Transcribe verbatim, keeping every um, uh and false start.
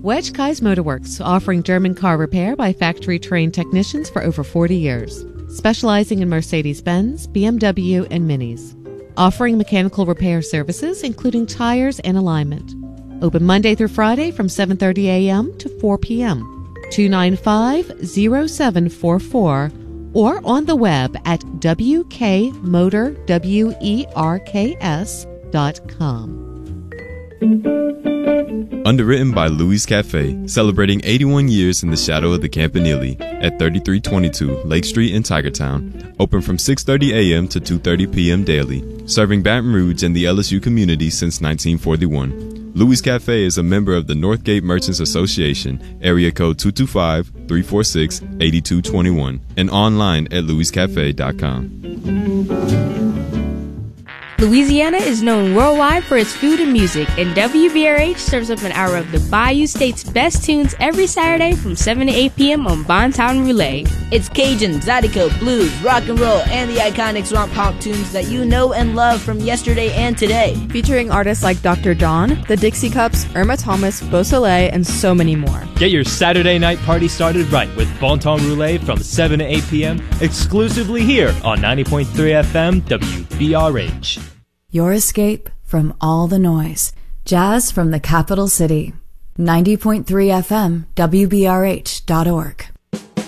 Wedge Kai's Motorworks, offering German car repair by factory-trained technicians for over forty years. Specializing in Mercedes-Benz, B M W, and Minis. Offering mechanical repair services, including tires and alignment. Open Monday through Friday from seven thirty a.m. to four p.m. two nine five, zero seven four four or on the web at w k motor werks dot com. Underwritten by Louis Cafe, celebrating eighty-one years in the shadow of the Campanile at thirty-three twenty-two Lake Street in Tigertown. Open from six thirty a.m. to two thirty p.m. daily. Serving Baton Rouge and the L S U community since nineteen forty-one. Louis Cafe is a member of the Northgate Merchants Association, area code two two five, three four six, eight two two one, and online at louis cafe dot com. Louisiana is known worldwide for its food and music, and W B R H serves up an hour of the Bayou State's best tunes every Saturday from seven to eight p.m. on Bontown Roulette. It's Cajun, Zydeco, blues, rock and roll, and the iconic swamp honk tunes that you know and love from yesterday and today. Featuring artists like Doctor John, the Dixie Cups, Irma Thomas, Beausoleil, and so many more. Get your Saturday night party started right with Bontown Roulette from seven to eight p.m. exclusively here on ninety point three F M W B R H. Your escape from all the noise. Jazz from the capital city. ninety point three F M W B R H dot org.